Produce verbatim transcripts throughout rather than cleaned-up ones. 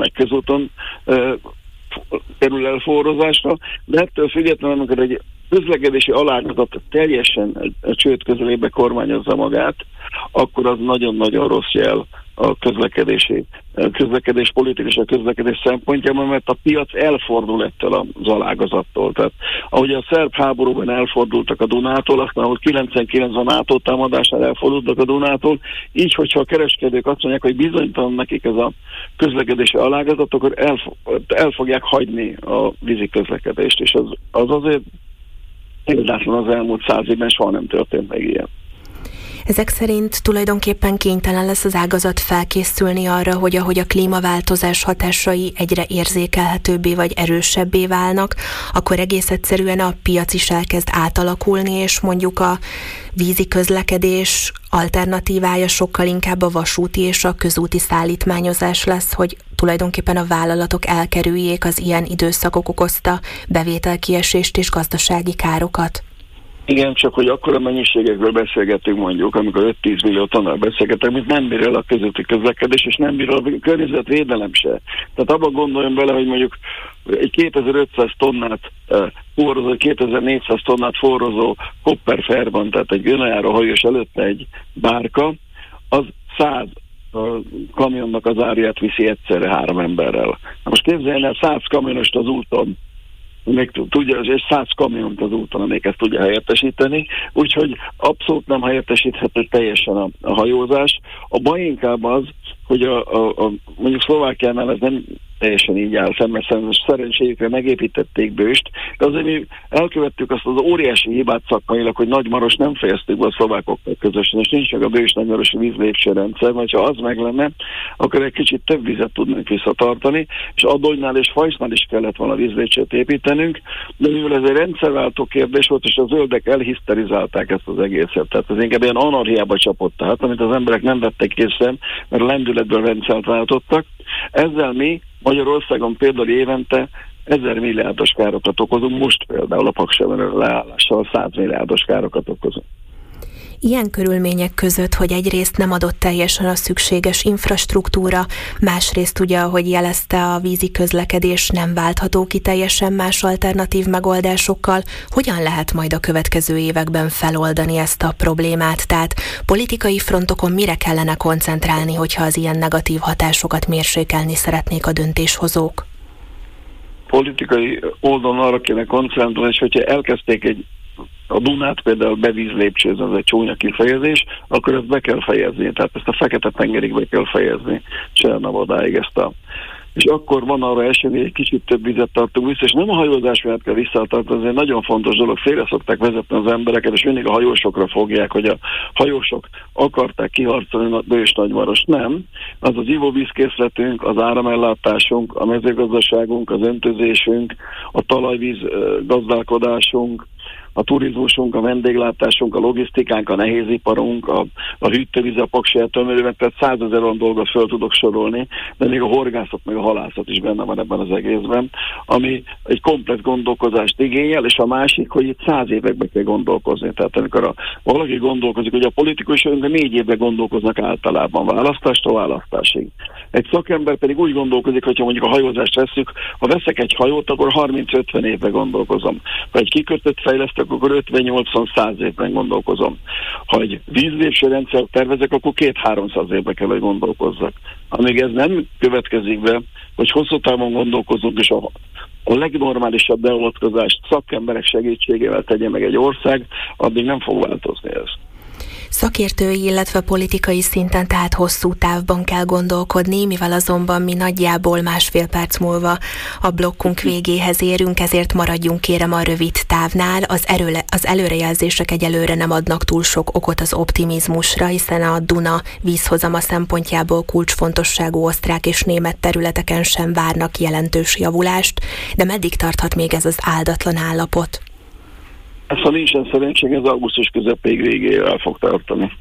meg közúton uh, kerül el forrózásra, de ettől függetlenül, amikor egy közlekedési alágazat teljesen a csőd közelébe kormányozza magát, akkor az nagyon-nagyon rossz jel a közlekedési, a közlekedés politika és a közlekedés szempontjában, mert a piac elfordul ettől az alágazattól. Tehát ahogy a szerb háborúban elfordultak a Dunától, aztán ahol kilencvenkilencben NATO támadására elfordultak a Dunától, így, hogyha a kereskedők azt mondják, hogy bizonytalan nekik ez a közlekedési alágazat, akkor el, el fogják hagyni a vízi közlekedést, és az, az azért példátlan az elmúlt száz évben soha nem történt meg ilyen. Ezek szerint tulajdonképpen kénytelen lesz az ágazat felkészülni arra, hogy ahogy a klímaváltozás hatásai egyre érzékelhetőbbé vagy erősebbé válnak, akkor egész egyszerűen a piac is elkezd átalakulni, és mondjuk a vízi közlekedés alternatívája sokkal inkább a vasúti és a közúti szállítmányozás lesz, hogy tulajdonképpen a vállalatok elkerüljék az ilyen időszakok okozta bevételkiesést és gazdasági károkat. Igen, csak hogy akkora mennyiségekről beszélgetünk mondjuk, amikor öt-tíz millió tonnál beszélgetünk, mint nem bír el a közúti közlekedés, és nem bír el a környezetvédelem se. Tehát abban gondoljon bele, hogy mondjuk egy kétezer-ötszáz tonnát uh, forrozó, kétezer-négyszáz tonnát forrozó Kopperferban, tehát egy önjáró hajós előtte egy bárka, az száz uh, kamionnak az árját viszi egyszerre három emberrel. Na most képzeljen el száz kamionost az úton, még tudja, és száz kamiont az úton, amelyik ezt tudja helyettesíteni, úgyhogy abszolút nem helyettesíthető teljesen a, a hajózás. A baj inkább az, hogy a, a, a, mondjuk Szlovákiánál ez nem teljesen így áll fenn, mert szerencséjükre megépítették Bőst, de azért mi elkövettük azt az óriási hibát szakmailag, hogy Nagymaros nem fejeztük be a szlovákokkal közösen, és nincs meg a Bős Nagymarosi vízlépcsőrendszer, mert ha az meg lenne, akkor egy kicsit több vizet tudnánk visszatartani, és Adonynál és Fajsznál is kellett volna vízlépcsőt építenünk, de mivel ez egy rendszerváltó kérdés volt, és a zöldek elhiszterizálták ezt az egészet, tehát ez inkább ilyen anarchiába csapott, tehát amit az emberek nem vettek észre, mert a lendületből rendszert váltottak. Ezzel mi Magyarországon például évente ezer milliárdos károkat okozunk, most például a Paksever leállással száz milliárdos károkat okozunk. Ilyen körülmények között, hogy egyrészt nem adott teljesen a szükséges infrastruktúra, másrészt ugye, ahogy jelezte, a vízi közlekedés nem váltható ki teljesen más alternatív megoldásokkal, hogyan lehet majd a következő években feloldani ezt a problémát? Tehát politikai frontokon mire kellene koncentrálni, hogyha az ilyen negatív hatásokat mérsékelni szeretnék a döntéshozók? Politikai oldalon arra kéne koncentrálni, és hogyha elkezdték egy a Dunát például bevízlépcsőzni, az egy csúnya kifejezés, akkor ezt be kell fejezni, tehát ezt a Fekete-tengerig be kell fejezni, Csernavodáig ezt a... És akkor van arra esély, hogy egy kicsit több vizet tartunk vissza, és nem a hajózás miatt kell visszatartani, ez egy nagyon fontos dolog, félre szokták vezetni az embereket, és mindig a hajósokra fogják, hogy a hajósok akarták kiharcolni a Bős Nagymarost. Nem, az az ivóvízkészletünk, az áramellátásunk, a mezőgazdaságunk, az öntözésünk, a talajvíz gazdálkodásunk, a turizmusunk, a vendéglátásunk, a logisztikánk, a nehéziparunk, a, a hűtővíz, a paksi eltömörőben, tehát százezer olyan dolgot föl tudok sorolni, de még a horgászat, meg a halászat is benne van ebben az egészben, ami egy komplex gondolkozást igényel, és a másik, hogy itt száz évekbe kell gondolkozni. Tehát amikor a, valaki gondolkozik, hogy a politikusok négy évbe gondolkoznak általában választástól választásig. Egy szakember pedig úgy gondolkozik, hogyha mondjuk a hajózást vesszük, ha veszek egy hajót, akkor harminc-ötven évbe gondolkozom. Ha egy kikötött fejlesztő, akkor ötven-nyolcvan-száz évben gondolkozom. Ha egy vízlépcsőrendszer tervezek, akkor két-háromszáz évbe kell, hogy gondolkozzak. Amíg ez nem következik be, hogy hosszú távon gondolkozunk, és a, a legnormálisabb beavatkozást szakemberek segítségével tegye meg egy ország, addig nem fog változni ez. Szakértői, illetve politikai szinten tehát hosszú távban kell gondolkodni, mivel azonban mi nagyjából másfél perc múlva a blokkunk végéhez érünk, ezért maradjunk kérem a rövid távnál. Az, erőle, az előrejelzések egyelőre nem adnak túl sok okot az optimizmusra, hiszen a Duna vízhozama szempontjából kulcsfontosságú osztrák és német területeken sem várnak jelentős javulást, de meddig tarthat még ez az áldatlan állapot? Ez, ha nincsen szerencség, ez augusztus közepéig végéig el fog tartani.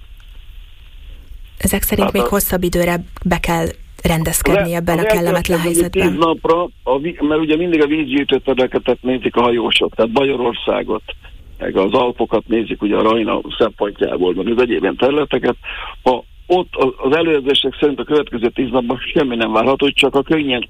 Ezek szerint hát még a... hosszabb időre be kell rendezkedni Le, ebben a kellemetlen helyzetben. tíz napra, a, mert ugye mindig a vízgyűjtő területeket nézik a hajósok, tehát Bajorországot, meg az Alpokat nézik ugye a Rajna szempontjából, meg az egyéb területeket. Ha ott az előzések szerint a következő tíz napban semmi nem várható, hogy csak a könnyen